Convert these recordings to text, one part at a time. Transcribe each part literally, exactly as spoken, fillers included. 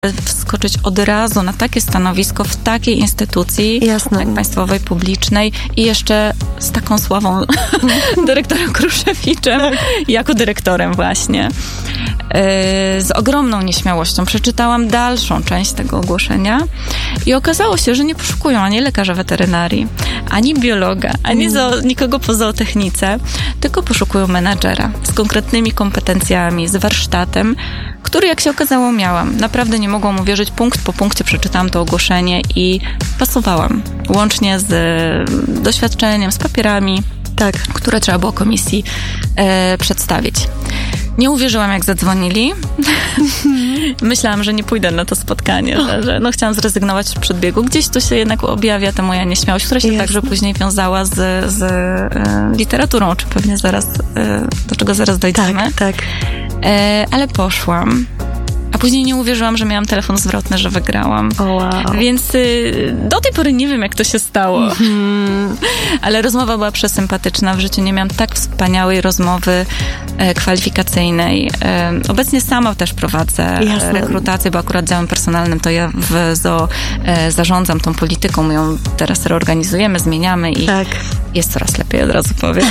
wskoczyć od razu na takie stanowisko w takiej instytucji, Jasne. jak państwowej, publicznej i jeszcze z taką sławą dyrektorem Kruszewiczem, jako dyrektorem właśnie. Z ogromną nieśmiałością przeczytałam dalszą część tego ogłoszenia i okazało się, że nie poszukują ani lekarza weterynarii, ani biologa, ani zo- nikogo po zootechnice, tylko poszukują menadżera z konkretnymi kompetencjami, z warsztatem, który, jak się okazało, miałam. Naprawdę nie mogłam uwierzyć, punkt po punkcie przeczytałam to ogłoszenie i pasowałam. Łącznie z doświadczeniem, z papierami, tak, które trzeba było komisji e, przedstawić. Nie uwierzyłam, jak zadzwonili. Myślałam, że nie pójdę na to spotkanie, że, że no, chciałam zrezygnować z przedbiegu. Gdzieś tu się jednak objawia ta moja nieśmiałość, która się Jasne. Także później wiązała z, z e, literaturą, czy pewnie zaraz, e, do czego zaraz dojdziemy. Tak, tak. E, ale poszłam. A później nie uwierzyłam, że miałam telefon zwrotny, że wygrałam. Oh, wow. Więc y, do tej pory nie wiem, jak to się stało. Mm-hmm. Ale rozmowa była przesympatyczna. W życiu nie miałam tak wspaniałej rozmowy e, kwalifikacyjnej. E, obecnie sama też prowadzę Jasne. rekrutację, bo akurat działem personalnym to ja w Z O e, zarządzam tą polityką. My ją teraz reorganizujemy, zmieniamy i tak. jest coraz lepiej, od razu powiem.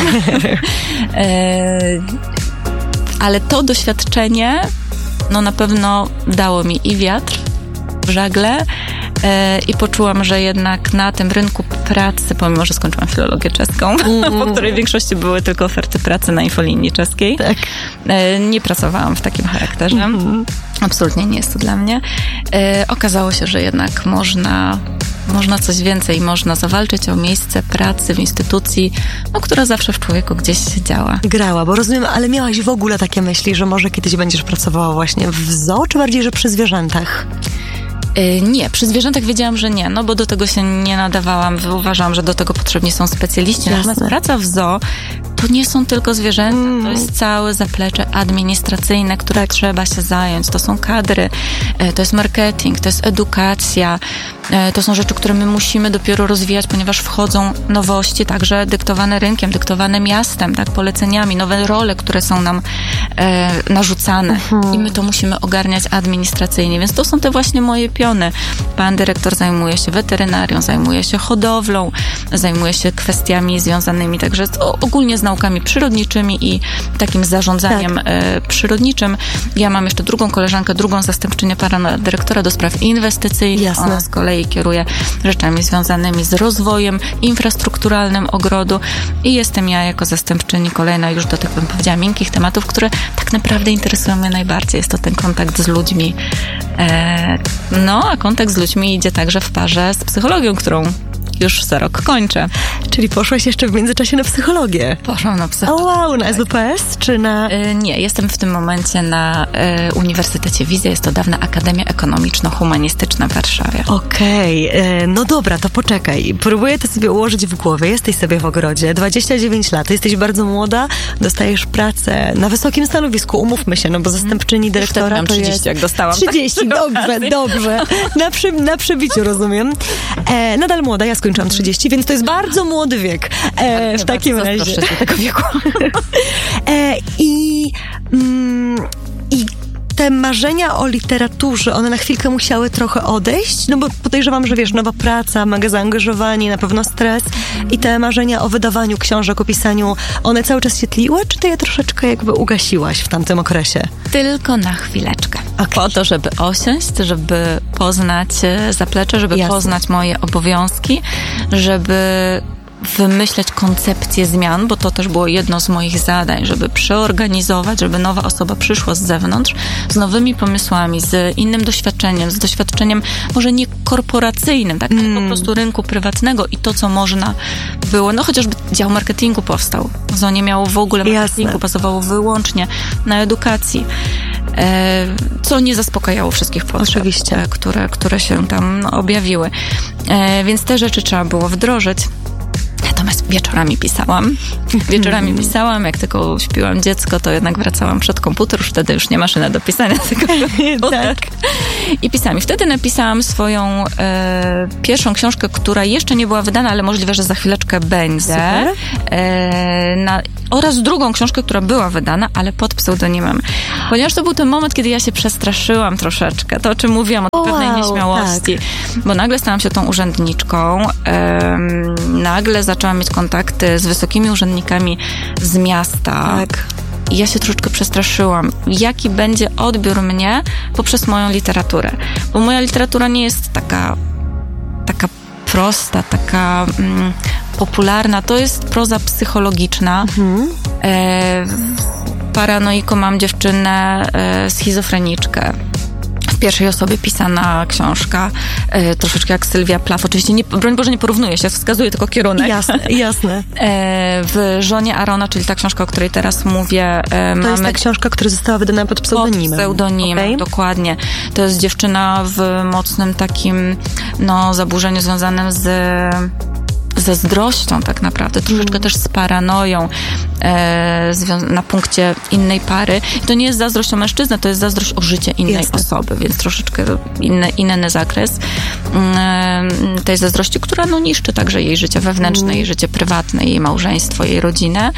e, ale to doświadczenie no na pewno dało mi i wiatr w żagle e, i poczułam, że jednak na tym rynku pracy, pomimo że skończyłam filologię czeską, mm. po której w większości były tylko oferty pracy na infolinii czeskiej, tak. e, nie pracowałam w takim charakterze. Mm. Absolutnie nie jest to dla mnie. E, okazało się, że jednak można Można coś więcej, można zawalczyć o miejsce pracy w instytucji, no, która zawsze w człowieku gdzieś działa. Grała, bo rozumiem, ale miałaś w ogóle takie myśli, że może kiedyś będziesz pracowała właśnie w Z O, czy bardziej, że przy zwierzętach? Yy, nie, przy zwierzętach wiedziałam, że nie, no bo do tego się nie nadawałam, uważałam, że do tego potrzebni są specjaliści. Natomiast praca w Z O to nie są tylko zwierzęta, mm. to jest całe zaplecze administracyjne, które tak. trzeba się zająć. To są kadry, to jest marketing, to jest edukacja, to są rzeczy, które my musimy dopiero rozwijać, ponieważ wchodzą nowości, także dyktowane rynkiem, dyktowane miastem, tak, poleceniami, nowe role, które są nam e, narzucane uh-huh. i my to musimy ogarniać administracyjnie, więc to są te właśnie moje piony. Pan dyrektor zajmuje się weterynarią, zajmuje się hodowlą, zajmuje się kwestiami związanymi także z, o, ogólnie z naukami przyrodniczymi i takim zarządzaniem tak. e, przyrodniczym. Ja mam jeszcze drugą koleżankę, drugą zastępczynię pana dyrektora do spraw inwestycyjnych. Jasne. Ona z kolei kieruje rzeczami związanymi z rozwojem infrastrukturalnym ogrodu i jestem ja jako zastępczyni kolejna już do tych, bym powiedziała, miękkich tematów, które tak naprawdę interesują mnie najbardziej. Jest to ten kontakt z ludźmi. E, no, a kontakt z ludźmi idzie także w parze z psychologią, którą już za rok kończę. Czyli poszłaś jeszcze w międzyczasie na psychologię? Poszłam na psychologię. O wow, na S W P S czy na... Y, nie, jestem w tym momencie na y, Uniwersytecie Wizja. Jest to dawna Akademia Ekonomiczno-Humanistyczna w Warszawie. Okej, okay. No dobra, to poczekaj. Próbuję to sobie ułożyć w głowie. Jesteś sobie w ogrodzie, dwadzieścia dziewięć lat, jesteś bardzo młoda, dostajesz pracę na wysokim stanowisku, umówmy się, no bo zastępczyni dyrektora miałam to trzydzieści, jest... jak dostałam. trzydzieści, dobrze, dobrze. Na, przy, na przybiciu, rozumiem. E, nadal młoda, ja skończyłam trzydzieści, więc to jest bardzo młody wiek e, w takim razie. Tego wieku. e, I mm, i te marzenia o literaturze, one na chwilkę musiały trochę odejść, no bo podejrzewam, że wiesz, nowa praca, mega zaangażowanie, na pewno stres i te marzenia o wydawaniu książek, o pisaniu, one cały czas się tliły, czy ty je troszeczkę jakby ugasiłaś w tamtym okresie? Tylko na chwileczkę. Okay. Po to, żeby osiąść, żeby poznać zaplecze, żeby Jasne. poznać moje obowiązki, żeby wymyśleć koncepcję zmian, bo to też było jedno z moich zadań, żeby przeorganizować, żeby nowa osoba przyszła z zewnątrz z nowymi pomysłami, z innym doświadczeniem, z doświadczeniem może nie korporacyjnym, tak, mm. ale po prostu rynku prywatnego i to, co można było, no chociażby dział marketingu powstał. Z O nie miało w ogóle marketingu, Jasne. bazowało wyłącznie na edukacji, e, co nie zaspokajało wszystkich potrzeb, Oczywiście. Które, które się tam objawiły. E, więc te rzeczy trzeba było wdrożyć. Natomiast wieczorami pisałam. Wieczorami pisałam, jak tylko śpiłam dziecko, to jednak wracałam przed komputer, już wtedy już nie maszyna do pisania, tylko komputer. Tak. I pisałam. I wtedy napisałam swoją e, pierwszą książkę, która jeszcze nie była wydana, ale możliwe, że za chwileczkę będzie. E, na, oraz drugą książkę, która była wydana, ale pod pseudonimem. Ponieważ to był ten moment, kiedy ja się przestraszyłam troszeczkę. To, o czym mówiłam, o wow, pewnej nieśmiałości. Tak. Bo nagle stałam się tą urzędniczką. Um, nagle zaczęłam mieć kontakty z wysokimi urzędnikami z miasta. Tak. I ja się troszeczkę przestraszyłam, jaki będzie odbiór mnie poprzez moją literaturę. Bo moja literatura nie jest taka, taka prosta, taka mm, popularna. To jest proza psychologiczna. Mhm. E, paranoiko mam dziewczynę, e, schizofreniczkę. W pierwszej osobie pisana książka, e, troszeczkę jak Sylwia Plath. Oczywiście, nie, broń Boże, nie porównuję się, wskazuję tylko kierunek. Jasne, jasne. E, w Żonie Arona, czyli ta książka, o której teraz mówię. E, to mamy jest ta książka, która została wydana pod pseudonimem. Pod pseudonimem, okay. Dokładnie. To jest dziewczyna w mocnym takim, no, zaburzeniu związanym z... ze zdrością tak naprawdę, troszeczkę mm. też z paranoją e, zwią- na punkcie innej pary. I to nie jest zazdrość o mężczyznę, to jest zazdrość o życie innej Jasne. osoby, więc troszeczkę inny, inny zakres e, tej zazdrości, która no, niszczy także jej życie wewnętrzne, mm. jej życie prywatne, jej małżeństwo, jej rodzinę.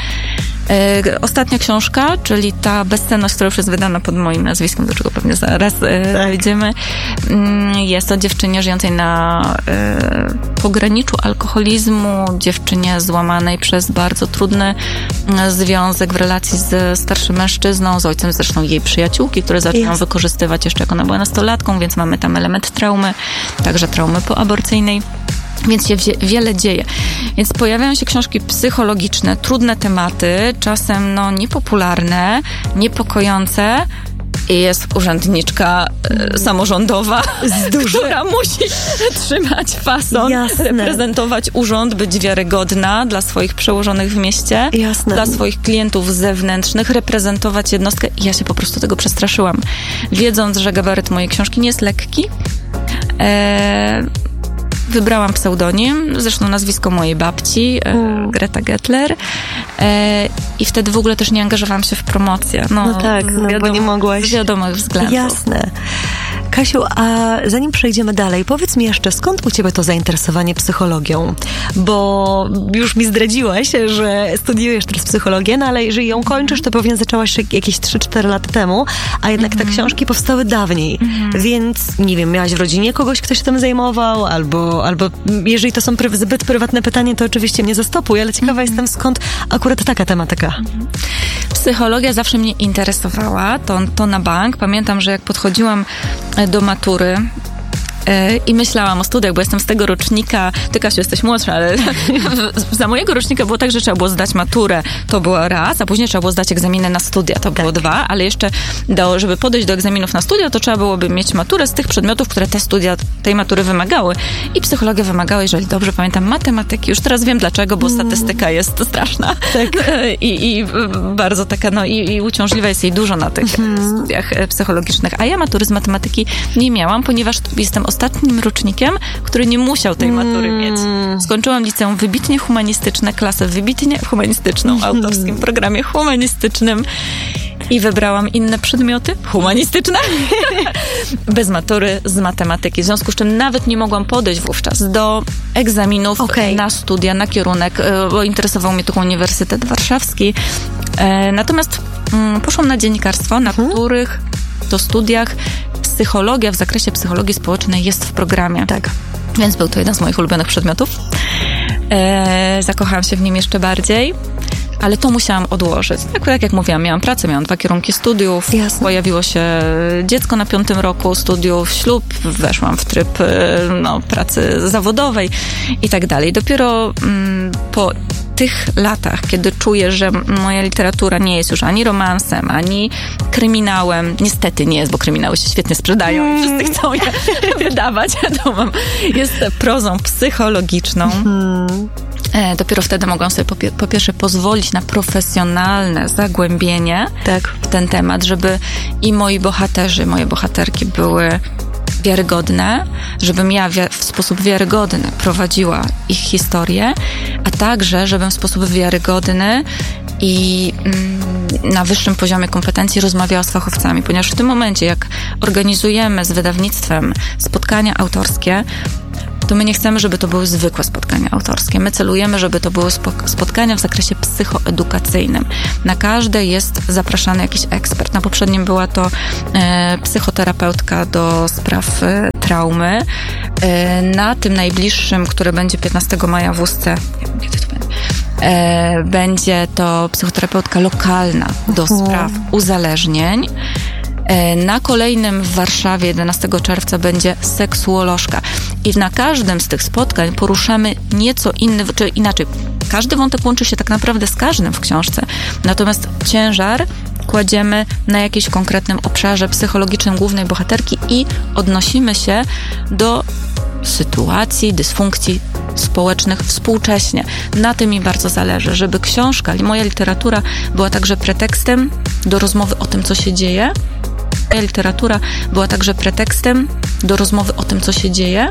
E, ostatnia książka, czyli ta bezcenność, która już jest wydana pod moim nazwiskiem, do czego pewnie zaraz e, tak. dojdziemy, jest o dziewczynie żyjącej na e, pograniczu alkoholizmu, dziewczynie złamanej przez bardzo trudny związek w relacji z starszym mężczyzną, z ojcem zresztą jej przyjaciółki, które zaczęły ją wykorzystywać jeszcze jak ona była nastolatką, więc mamy tam element traumy, także traumy poaborcyjnej. Więc się wiele dzieje. Więc pojawiają się książki psychologiczne, trudne tematy, czasem no niepopularne, niepokojące. I jest urzędniczka e, samorządowa, która musi trzymać fason, Jasne. reprezentować urząd, być wiarygodna dla swoich przełożonych w mieście, Jasne. dla swoich klientów zewnętrznych, reprezentować jednostkę. I ja się po prostu tego przestraszyłam. Wiedząc, że gabaryt mojej książki nie jest lekki, e, wybrałam pseudonim, zresztą nazwisko mojej babci, mm. Greta Gettler. E, I wtedy w ogóle też nie angażowałam się w promocję. No, no tak, no, wiadomo, bo nie mogłaś. Z wiadomych względów. Jasne. Kasiu, a zanim przejdziemy dalej, powiedz mi jeszcze, skąd u ciebie to zainteresowanie psychologią? Bo już mi zdradziłaś, że studiujesz teraz psychologię, no ale jeżeli ją kończysz, to pewnie zaczęłaś jakieś trzy cztery lata temu, a jednak mm-hmm. te książki powstały dawniej. Mm-hmm. Więc, nie wiem, miałaś w rodzinie kogoś, kto się tym zajmował, albo, albo jeżeli to są pry- zbyt prywatne pytania, to oczywiście mnie zastopuj, ale ciekawa mm-hmm. jestem, skąd akurat taka tematyka. Mm-hmm. Psychologia zawsze mnie interesowała, to, to na bank. Pamiętam, że jak podchodziłam do matury yy, i myślałam o studiach, bo jestem z tego rocznika, ty, Kasiu, jesteś młodsza, ale za mojego rocznika było tak, że trzeba było zdać maturę, to było raz, a później trzeba było zdać egzaminy na studia, to było tak. dwa, ale jeszcze, do, żeby podejść do egzaminów na studia, to trzeba byłoby mieć maturę z tych przedmiotów, które te studia tej matury wymagały. I psychologia wymagała, jeżeli dobrze pamiętam, matematyki. Już teraz wiem dlaczego, bo statystyka jest straszna. Tak. I, i bardzo taka, no i, i uciążliwa jest jej dużo na tych hmm. studiach psychologicznych. A ja matury z matematyki nie miałam, ponieważ jestem ostatnim rocznikiem, który nie musiał tej matury hmm. mieć. Skończyłam liceum wybitnie humanistyczne, klasę wybitnie humanistyczną, w autorskim programie humanistycznym. I wybrałam inne przedmioty humanistyczne bez matury z matematyki. W związku z czym nawet nie mogłam podejść wówczas do egzaminów okay. na studia, na kierunek, bo interesował mnie tylko Uniwersytet Warszawski. Natomiast poszłam na dziennikarstwo, na hmm. których to studiach psychologia w zakresie psychologii społecznej jest w programie. Tak. Więc był to jeden z moich ulubionych przedmiotów. Zakochałam się w nim jeszcze bardziej. Ale to musiałam odłożyć. Tak, tak jak mówiłam, miałam pracę, miałam dwa kierunki studiów, Jasne. Pojawiło się dziecko na piątym roku studiów, ślub, weszłam w tryb no, pracy zawodowej i tak dalej. Dopiero mm, po tych latach, kiedy czuję, że moja literatura nie jest już ani romansem, ani kryminałem, niestety nie jest, bo kryminały się świetnie sprzedają mm. i wszyscy chcą je wydawać, to mam, jest prozą psychologiczną. Mm. Dopiero wtedy mogłam sobie po, po pierwsze pozwolić na profesjonalne zagłębienie tak. w ten temat, żeby i moi bohaterzy, moje bohaterki były wiarygodne, żebym ja w sposób wiarygodny prowadziła ich historię, a także, żebym w sposób wiarygodny i mm, na wyższym poziomie kompetencji rozmawiała z fachowcami, ponieważ w tym momencie, jak organizujemy z wydawnictwem spotkania autorskie, to my nie chcemy, żeby to były zwykłe spotkania autorskie. My celujemy, żeby to były spotkania w zakresie psychoedukacyjnym. Na każde jest zapraszany jakiś ekspert. Na poprzednim była to e, psychoterapeutka do spraw e, traumy. E, na tym najbliższym, które będzie piętnastego maja w Ustce, nie wiem, kiedy to będzie, e, będzie to psychoterapeutka lokalna do spraw uzależnień. Na kolejnym w Warszawie jedenastego czerwca będzie seksuolożka. I na każdym z tych spotkań poruszamy nieco inny, czy inaczej, każdy wątek łączy się tak naprawdę z każdym w książce. Natomiast ciężar kładziemy na jakimś konkretnym obszarze psychologicznym głównej bohaterki i odnosimy się do sytuacji, dysfunkcji społecznych współcześnie. Na tym mi bardzo zależy, żeby książka, moja literatura była także pretekstem do rozmowy o tym, co się dzieje. Moja literatura była także pretekstem do rozmowy o tym, co się dzieje.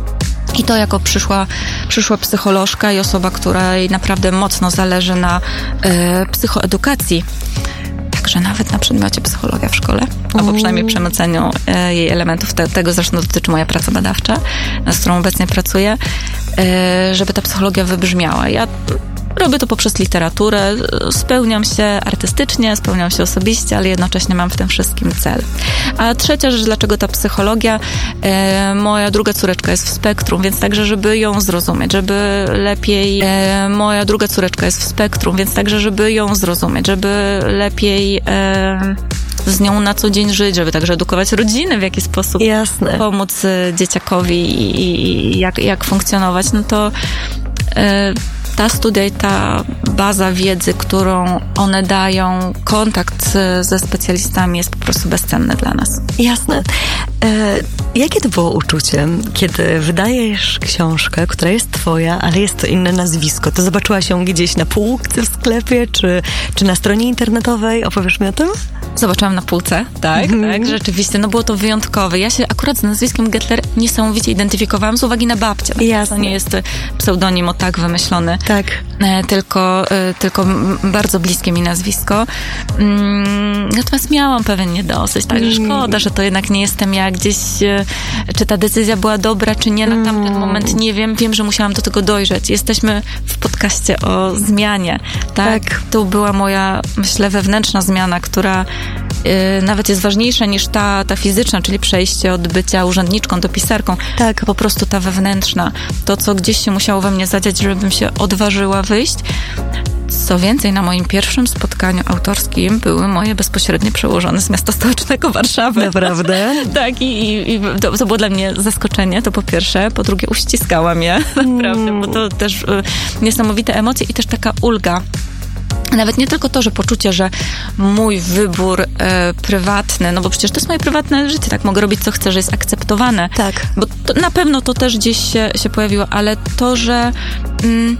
I to jako przyszła, przyszła psycholożka i osoba, której naprawdę mocno zależy na e, psychoedukacji. Także nawet na przedmiocie psychologia w szkole, albo przynajmniej przemyceniu e, jej elementów. Te, tego zresztą dotyczy moja praca badawcza, z którą obecnie pracuję, e, żeby ta psychologia wybrzmiała. Ja robię to poprzez literaturę, spełniam się artystycznie, spełniam się osobiście, ale jednocześnie mam w tym wszystkim cel. A trzecia rzecz, dlaczego ta psychologia? E, moja druga córeczka jest w spektrum, więc także, żeby ją zrozumieć, żeby lepiej... E, moja druga córeczka jest w spektrum, więc także, żeby ją zrozumieć, żeby lepiej... E, z nią na co dzień żyć, żeby także edukować rodziny, w jaki sposób Jasne. pomóc dzieciakowi i, i jak, jak funkcjonować, no to e, ta studia i ta baza wiedzy, którą one dają, kontakt ze specjalistami jest po prostu bezcenny dla nas. Jasne. E, jakie to było uczucie, kiedy wydajesz książkę, która jest twoja, ale jest to inne nazwisko? To zobaczyłaś ją gdzieś na półce w sklepie, czy, czy na stronie internetowej? Opowiesz mi o tym? Zobaczyłam na półce, tak, mm. tak, rzeczywiście, no było to wyjątkowe. Ja się akurat z nazwiskiem Gettler niesamowicie identyfikowałam z uwagi na babcię. Jasne. To nie jest pseudonim o tak wymyślony. Tak. E, tylko, e, tylko bardzo bliskie mi nazwisko. Mm, natomiast miałam pewien niedosyć, tak, że szkoda, że to jednak nie jestem ja gdzieś, e, czy ta decyzja była dobra, czy nie, na tamten moment nie wiem. Wiem, że musiałam do tego dojrzeć. Jesteśmy w podcaście o zmianie, tak? tak. To była moja, myślę, wewnętrzna zmiana, która Yy, nawet jest ważniejsza niż ta, ta fizyczna, czyli przejście od bycia urzędniczką do pisarką. Tak. Po prostu ta wewnętrzna. To, co gdzieś się musiało we mnie zadziać, żebym się odważyła wyjść. Co więcej, na moim pierwszym spotkaniu autorskim były moje bezpośrednie przełożone z miasta stołecznego Warszawy. Naprawdę? Tak, i, i, i to, to było dla mnie zaskoczenie, to po pierwsze. Po drugie, uściskałam je, mm. naprawdę, bo to też y, niesamowite emocje i też taka ulga. Nawet nie tylko to, że poczucie, że mój wybór e, prywatny, no bo przecież to jest moje prywatne życie, tak, mogę robić co chcę, że jest akceptowane. Tak. Bo to, na pewno to też gdzieś się, się pojawiło, ale to, że mm,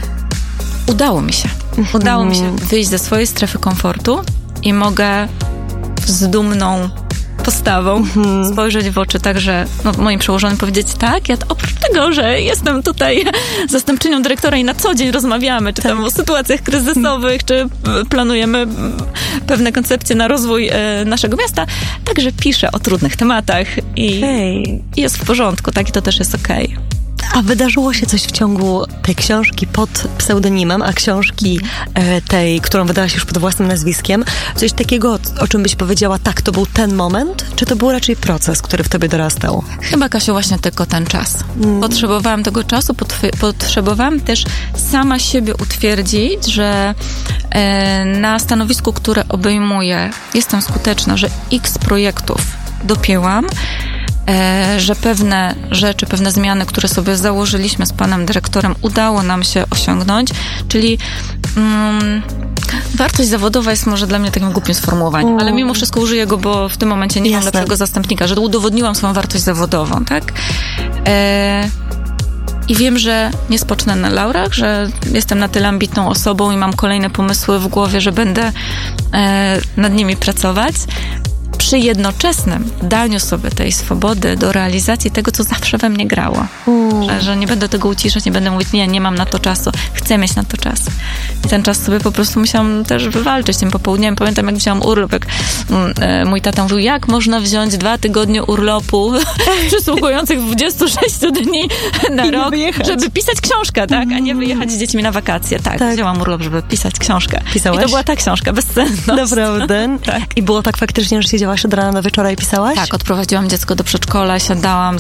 udało mi się. Udało mi się wyjść ze swojej strefy komfortu i mogę z dumną postawą mhm. spojrzeć w oczy także no, moim przełożonym, powiedzieć tak, ja oprócz tego, że jestem tutaj zastępczynią dyrektora i na co dzień rozmawiamy, czy tak. tam o sytuacjach kryzysowych, czy planujemy pewne koncepcje na rozwój e, naszego miasta, także piszę o trudnych tematach i, hey. i jest w porządku, tak, i to też jest okej. Okay. A wydarzyło się coś w ciągu tej książki pod pseudonimem, a książki e, tej, którą wydałaś już pod własnym nazwiskiem, coś takiego, o czym byś powiedziała, tak, to był ten moment, czy to był raczej proces, który w tobie dorastał? Chyba, Kasiu, właśnie tylko ten czas. Mm. Potrzebowałam tego czasu, potw- potrzebowałam też sama siebie utwierdzić, że e, na stanowisku, które obejmuję, jestem skuteczna, że x projektów dopięłam, E, że pewne rzeczy, pewne zmiany, które sobie założyliśmy z panem dyrektorem, udało nam się osiągnąć, czyli mm, wartość zawodowa jest może dla mnie takim głupim sformułowaniem, mm. ale mimo wszystko użyję go, bo w tym momencie nie Jasne. mam lepszego zastępnika, że udowodniłam swoją wartość zawodową, tak? E, I wiem, że nie spocznę na laurach, że jestem na tyle ambitną osobą i mam kolejne pomysły w głowie, że będę e, nad nimi pracować. Przy jednoczesnym daniu sobie tej swobody do realizacji tego, co zawsze we mnie grało. Mm. że, że nie będę tego uciszać, nie będę mówić, nie, nie mam na to czasu, chcę mieć na to czas. I ten czas sobie po prostu musiałam też wywalczyć tym popołudniem. Pamiętam, jak wziąłam urlop, jak mój tata mówił, jak można wziąć dwa tygodnie urlopu przysługujących dwudziestu sześciu dni na rok, żeby pisać książkę, tak? A nie wyjechać z dziećmi na wakacje. Tak, tak. Wzięłam urlop, żeby pisać książkę. Pisałaś? I to była ta książka, Bezcenność. Naprawdę? Tak. I było tak faktycznie, że siedziałaś od rana do wieczora i pisałaś? Tak, odprowadziłam dziecko do przedszkola, siadałam